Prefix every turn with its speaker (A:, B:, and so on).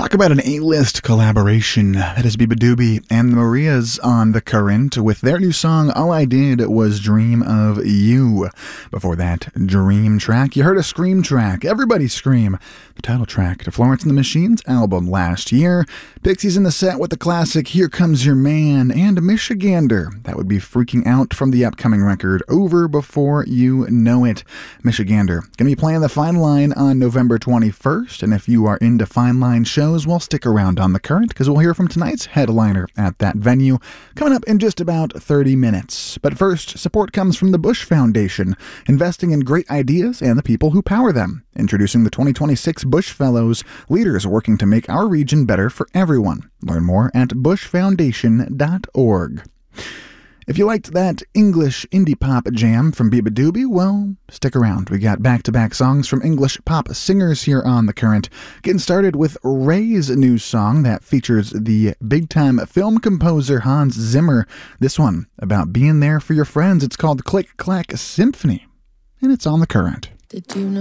A: Talk about an A-list collaboration. That is Beabadoobee and the Marias on The Current with their new song, All I Did Was Dream of You. Before that, Dream track. You heard a Scream track. Everybody Scream. The title track to Florence and the Machine's album last year. Pixies in the set with the classic Here Comes Your Man and Michigander. That would be Freaking Out from the upcoming record Over Before You Know It. Michigander. Gonna be playing the Fine Line on November 21st, and if you are into Fine Line shows, well, stick around on The Current because we'll hear from tonight's headliner at that venue coming up in just about 30 minutes. But first, support comes from the Bush Foundation, investing in great ideas and the people who power them. Introducing the 2026 Bush Fellows, leaders working to make our region better for everyone. Learn more at bushfoundation.org. If you liked that English indie pop jam from Beabadoobee, well, stick around. We got back-to-back songs from English pop singers here on The Current. Getting started with Ray's new song that features the big-time film composer Hans Zimmer. This one about being there for your friends. It's called Click Clack Symphony, and it's on The Current.
B: Did you know